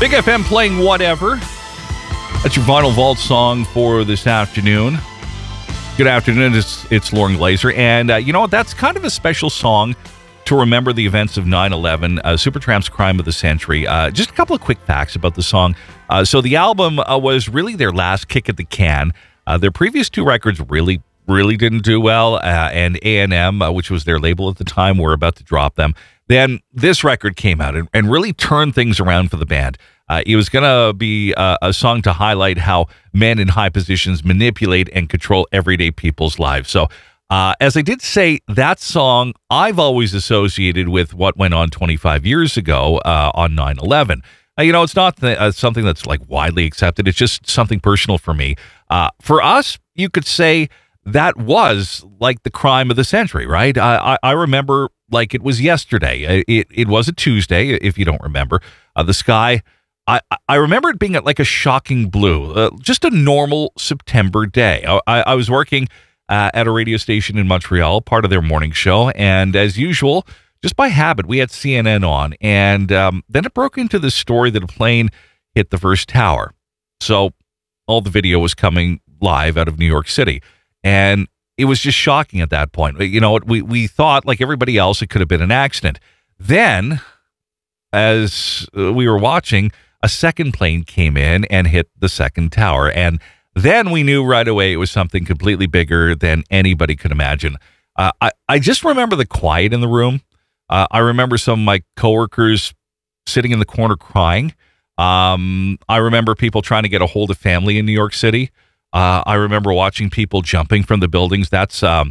Big FM playing Whatever. That's your Vinyl Vault song for this afternoon. Good afternoon. It's Lauren Glazer. And you know what? That's kind of a special song to remember the events of 9/11, Supertramp's Crime of the Century. Just a couple of quick facts about the song. So the album was really their last kick at the can. Their previous two records really didn't do well, and A&M, which was their label at the time, were about to drop them. Then this record came out and really turned things around for the band. It was going to be a song to highlight how men in high positions manipulate and control everyday people's lives. So, as I did say, that song I've always associated with what went on 25 years ago on 9/11. It's not something that's like widely accepted. It's just something personal for me. For us, you could say that was like the crime of the century, right? I remember like it was yesterday. It was a Tuesday, if you don't remember. The sky, I remember it being like a shocking blue, just a normal September day. I was working at a radio station in Montreal, part of their morning show, and as usual, just by habit, we had CNN on, and then it broke into the story that a plane hit the first tower. So all the video was coming live out of New York City, and it was just shocking at that point. You know, we thought, like everybody else, it could have been an accident. Then, as we were watching, a second plane came in and hit the second tower, and then we knew right away it was something completely bigger than anybody could imagine. I just remember the quiet in the room. I remember some of my coworkers sitting in the corner crying. I remember people trying to get a hold of family in New York City. I remember watching people jumping from the buildings. That's a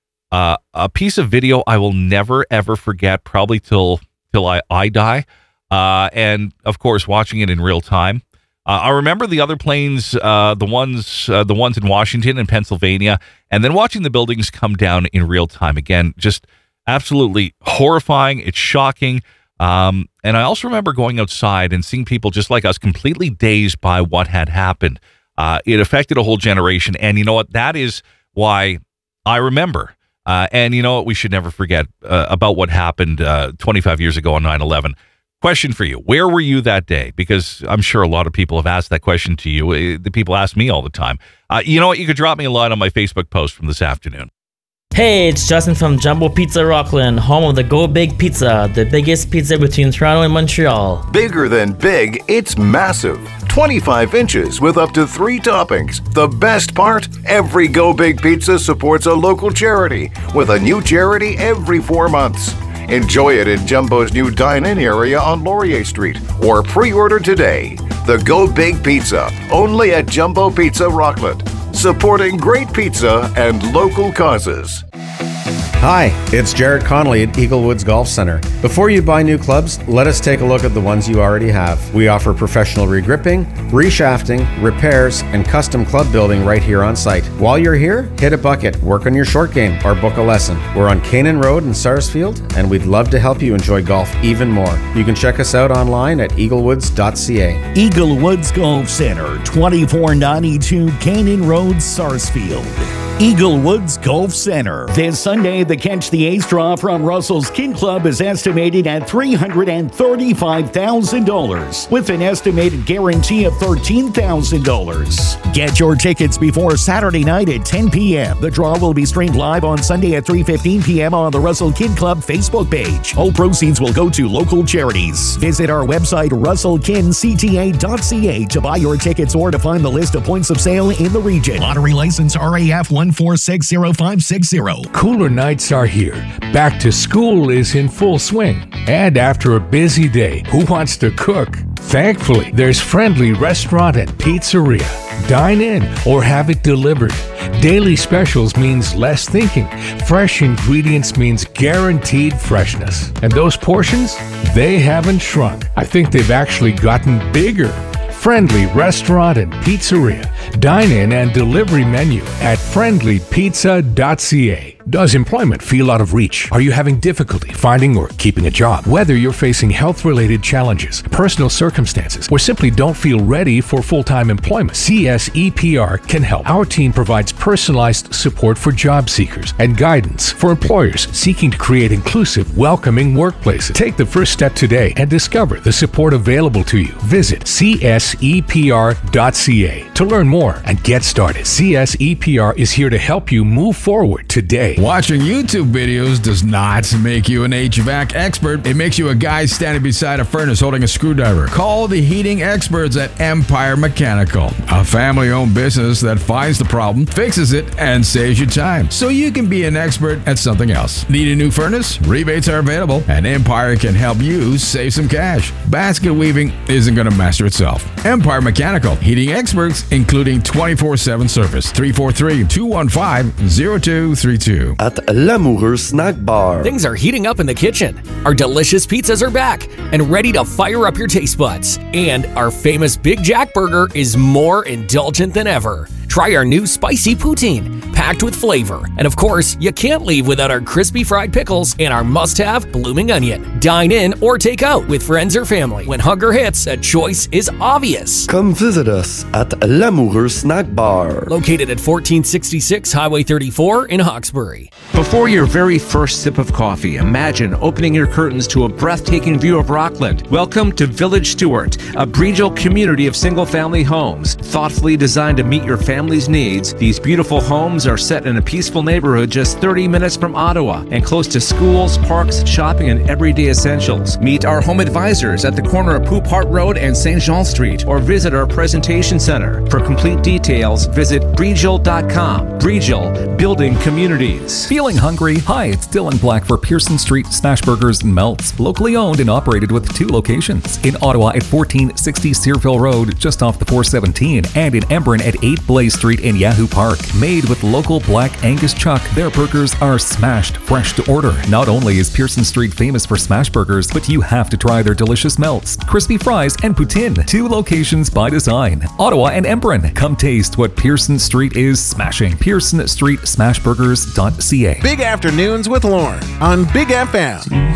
piece of video I will never, ever forget, probably till I die. And, of course, watching it in real time. I remember the other planes, the ones in Washington and Pennsylvania, and then watching the buildings come down in real time. Again, just absolutely horrifying. It's shocking. And I also remember going outside and seeing people just like us completely dazed by what had happened. It affected a whole generation. And you know what? That is why I remember. And you know what? We should never forget about what happened 25 years ago on 9/11. Question for you. Where were you that day? Because I'm sure a lot of people have asked that question to you. The people ask me all the time. You know what? You could drop me a line on my Facebook post from this afternoon. Hey, it's Justin from Jumbo Pizza Rockland, home of the Go Big Pizza, the biggest pizza between Toronto and Montreal. Bigger than big, it's massive. 25 inches with up to 3 toppings. The best part? Every Go Big Pizza supports a local charity, with a new charity every 4 months. Enjoy it in Jumbo's new dine-in area on Laurier Street, or pre-order today. The Go Big Pizza, only at Jumbo Pizza Rockland. Supporting great pizza and local causes. Hi, it's Jared Connolly at Eagle Woods Golf Center. Before you buy new clubs, let us take a look at the ones you already have. We offer professional regripping, reshafting, repairs, and custom club building right here on site. While you're here, hit a bucket, work on your short game, or book a lesson. We're on Canaan Road in Sarsfield, and we'd love to help you enjoy golf even more. You can check us out online at eaglewoods.ca. Eagle Woods Golf Center, 2492 Canaan Road, Sarsfield. Eagle Woods Golf Center. This Sunday, the Catch the Ace draw from Russell's Kid Club is estimated at $335,000 with an estimated guarantee of $13,000. Get your tickets before Saturday night at 10 p.m. The draw will be streamed live on Sunday at 3:15 p.m. on the Russell Kid Club Facebook page. All proceeds will go to local charities. Visit our website, russellkincta.ca, to buy your tickets or to find the list of points of sale in the region. Lottery license RAF 1460560. Cooler nights are here. Back to school is in full swing. And after a busy day, who wants to cook? Thankfully, there's Friendly Restaurant and Pizzeria. Dine in or have it delivered. Daily specials means less thinking. Fresh ingredients means guaranteed freshness. And those portions, they haven't shrunk. I think they've actually gotten bigger. Friendly Restaurant and Pizzeria. dine-in and delivery menu at friendlypizza.ca. Does employment feel out of reach? Are you having difficulty finding or keeping a job? Whether you're facing health-related challenges, personal circumstances, or simply don't feel ready for full-time employment, CSEPR can help. Our team provides personalized support for job seekers and guidance for employers seeking to create inclusive, welcoming workplaces. Take the first step today and discover the support available to you. Visit csepr.ca to learn more and get started. CSEPR is here to help you move forward today. Watching YouTube videos does not make you an HVAC expert. It makes you a guy standing beside a furnace holding a screwdriver. Call the heating experts at Empire Mechanical, a family-owned business that finds the problem, fixes it, and saves you time, so you can be an expert at something else. Need a new furnace? Rebates are available, and Empire can help you save some cash. Basket weaving isn't going to master itself. Empire Mechanical, heating experts, including 24/7 service. 343-215-0232. At L'Amoureux Snack Bar. Things are heating up in the kitchen. Our delicious pizzas are back and ready to fire up your taste buds. And our famous Big Jack Burger is more indulgent than ever. Try our new spicy poutine, packed with flavor. And of course, you can't leave without our crispy fried pickles and our must-have blooming onion. Dine in or take out with friends or family. When hunger hits, a choice is obvious. Come visit us at L'Amoureux Snack Bar. Located at 1466 Highway 34 in Hawkesbury. Before your very first sip of coffee, imagine opening your curtains to a breathtaking view of Rockland. Welcome to Village Stewart, a Breedel community of single-family homes. Thoughtfully designed to meet your family's needs, these beautiful homes are set in a peaceful neighborhood just 30 minutes from Ottawa and close to schools, parks, shopping, and everyday essentials. Meet our home advisors at the corner of Poupart Road and St. Jean Street, or visit our presentation center. For complete details, visit Breedel.com. Breedel, building communities. Feeling hungry? Hi, it's Dylan Black for Pearson Street Smashburgers and Melts, locally owned and operated with 2 locations. In Ottawa at 1460 Searville Road, just off the 417, and in Embrun at 8 Blaze Street in Yahoo Park. Made with local black Angus chuck, their burgers are smashed fresh to order. Not only is Pearson Street famous for smash burgers, but you have to try their delicious melts, crispy fries, and poutine. 2 locations by design, Ottawa and Embrun. Come taste what Pearson Street is smashing. PearsonStreetSmashburgers.ca. Big Afternoons with Lauren on Big FM.